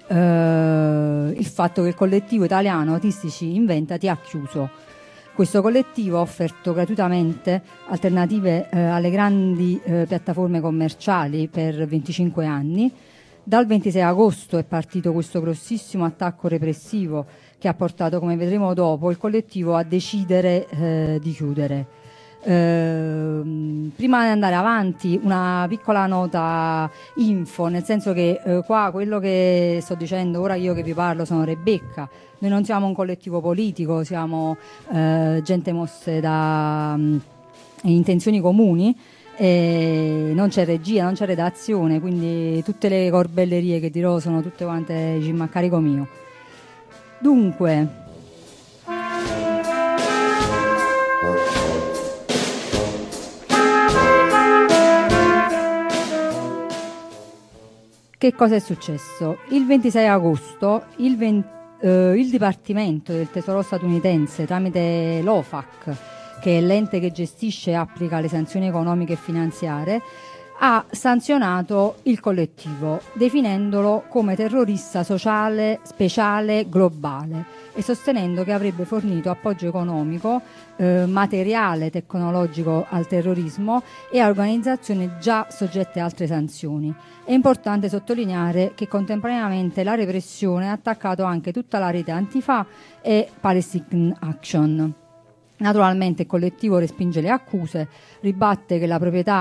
il fatto che il collettivo italiano Autistici Inventati ha chiuso. Questo collettivo ha offerto gratuitamente alternative alle grandi piattaforme commerciali per 25 anni. Dal 26 agosto è partito questo grossissimo attacco repressivo che ha portato, come vedremo dopo, il collettivo a decidere di chiudere. Prima di andare avanti, una piccola nota info, nel senso che qua quello che sto dicendo ora, io che vi parlo sono Rebecca, noi non siamo un collettivo politico, siamo gente mosse da intenzioni comuni, e non c'è regia, non c'è redazione, quindi tutte le corbellerie che dirò sono tutte quante a carico mio. Dunque, che cosa è successo? Il 26 agosto il Dipartimento del Tesoro statunitense, tramite l'OFAC, che è l'ente che gestisce e applica le sanzioni economiche e finanziarie, ha sanzionato il collettivo, definendolo come terrorista sociale speciale globale e sostenendo che avrebbe fornito appoggio economico, materiale, tecnologico al terrorismo e a organizzazioni già soggette a altre sanzioni. È importante sottolineare che contemporaneamente la repressione ha attaccato anche tutta la rete Antifa e Palestine Action. Naturalmente il collettivo respinge le accuse, ribatte che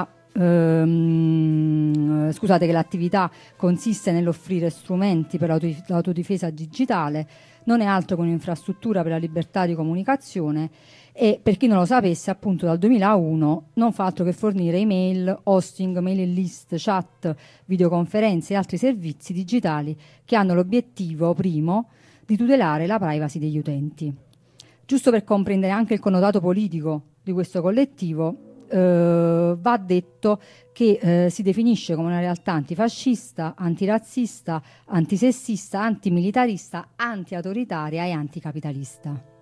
che l'attività consiste nell'offrire strumenti per l'autodifesa digitale, non è altro che un'infrastruttura per la libertà di comunicazione e, per chi non lo sapesse, appunto dal 2001 non fa altro che fornire email, hosting, mailing list, chat, videoconferenze e altri servizi digitali che hanno l'obiettivo primo di tutelare la privacy degli utenti. Giusto per comprendere anche il connotato politico di questo collettivo, va detto che si definisce come una realtà antifascista, antirazzista, antisessista, antimilitarista, antiautoritaria e anticapitalista.